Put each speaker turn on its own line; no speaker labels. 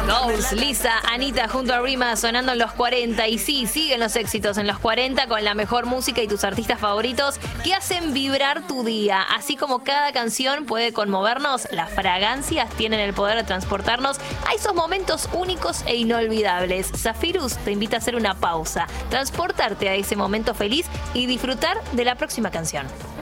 Ghost, Lisa, Anita junto a Rima sonando en los 40. Y sí, siguen los éxitos en los 40 con la mejor música y tus artistas favoritos que hacen vibrar tu día. Así como cada canción puede conmovernos, las fragancias tienen el poder de transportarnos a esos momentos únicos e inolvidables. Zafirus te invita a hacer una pausa, transportarte a ese momento feliz y disfrutar de la próxima canción.